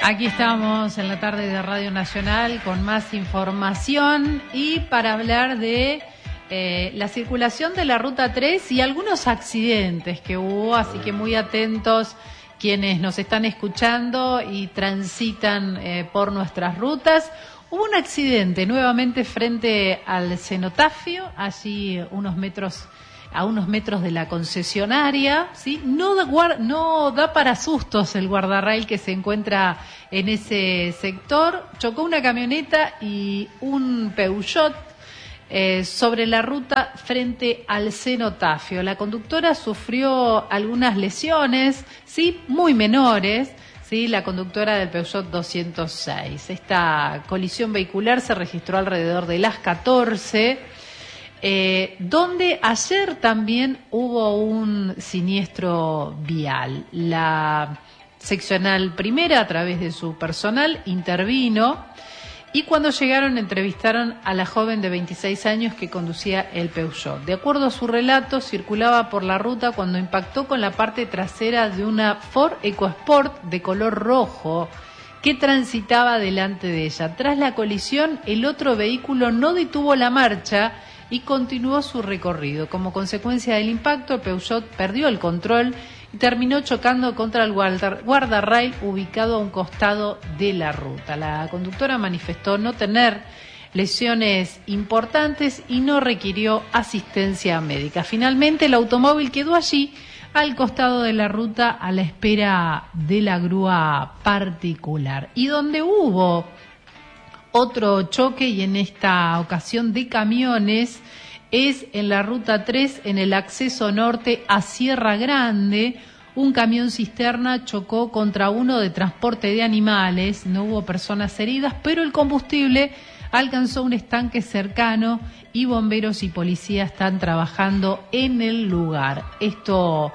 Aquí estamos en la tarde de Radio Nacional con más información y para hablar de la circulación de la Ruta 3 y algunos accidentes que hubo, así que muy atentos quienes nos están escuchando y transitan por nuestras rutas. Hubo un accidente nuevamente frente al cenotafio, allí a unos metros de la concesionaria, ¿sí? No da para sustos el guardarrail que se encuentra en ese sector. Chocó una camioneta y un Peugeot sobre la ruta frente al cenotafio. La conductora sufrió algunas lesiones, sí, muy menores. Sí, la conductora del Peugeot 206. Esta colisión vehicular se registró alrededor de las 14, donde ayer también hubo un siniestro vial. La seccional primera, a través de su personal, intervino y cuando llegaron entrevistaron a la joven de 26 años que conducía el Peugeot. De acuerdo a su relato, circulaba por la ruta cuando impactó con la parte trasera de una Ford EcoSport de color rojo que transitaba delante de ella. Tras la colisión, el otro vehículo no detuvo la marcha y continuó su recorrido. Como consecuencia del impacto, el Peugeot perdió el control y terminó chocando contra el guardarrail ubicado a un costado de la ruta. La conductora manifestó no tener lesiones importantes y no requirió asistencia médica. Finalmente, el automóvil quedó allí al costado de la ruta a la espera de la grúa particular. Y donde hubo otro choque, y en esta ocasión de camiones, es en la Ruta 3, en el acceso norte a Sierra Grande. Un camión cisterna chocó contra uno de transporte de animales, no hubo personas heridas, pero el combustible alcanzó un estanque cercano y bomberos y policía están trabajando en el lugar. Esto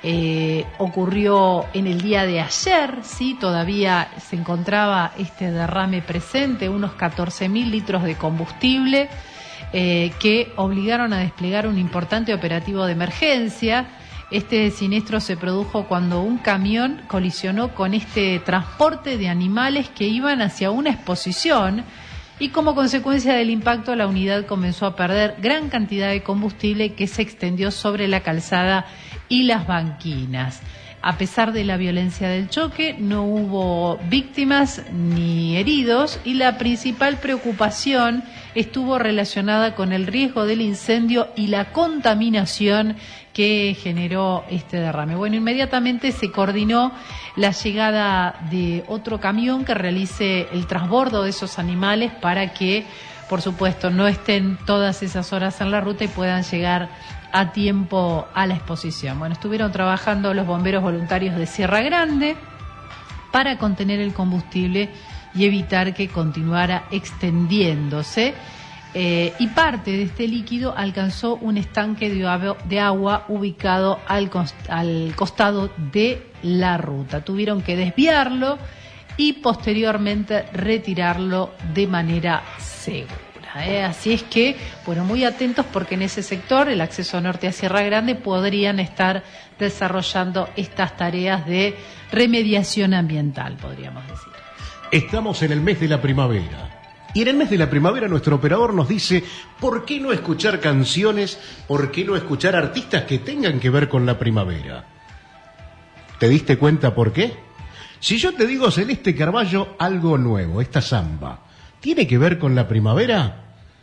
ocurrió en el día de ayer, sí, todavía se encontraba este derrame presente, unos 14.000 litros de combustible que obligaron a desplegar un importante operativo de emergencia. Este siniestro se produjo cuando un camión colisionó con este transporte de animales que iban hacia una exposición y como consecuencia del impacto la unidad comenzó a perder gran cantidad de combustible que se extendió sobre la calzada y las banquinas. A pesar de la violencia del choque, no hubo víctimas ni heridos y la principal preocupación estuvo relacionada con el riesgo del incendio y la contaminación que generó este derrame. Bueno, inmediatamente se coordinó la llegada de otro camión que realice el transbordo de esos animales para que, por supuesto, no estén todas esas horas en la ruta y puedan llegar a tiempo a la exposición. Bueno, estuvieron trabajando los bomberos voluntarios de Sierra Grande para contener el combustible y evitar que continuara extendiéndose. Y parte de este líquido alcanzó un estanque de agua ubicado al costado de la ruta. Tuvieron que desviarlo y posteriormente retirarlo de manera segura. Así es que, bueno, muy atentos porque en ese sector, el acceso norte a Sierra Grande, podrían estar desarrollando estas tareas de remediación ambiental, podríamos decir. Estamos en el mes de la primavera. Y en el mes de la primavera nuestro operador nos dice, ¿por qué no escuchar canciones? ¿Por qué no escuchar artistas que tengan que ver con la primavera? ¿Te diste cuenta por qué? Si yo te digo Celeste Carballo, algo nuevo, esta samba, ¿tiene que ver con la primavera?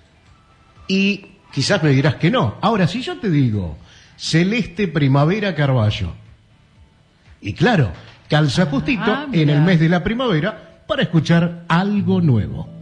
Y quizás me dirás que no. Ahora, si yo te digo Celeste Primavera Carballo, y claro, calza justito en el mes de la primavera para escuchar algo nuevo.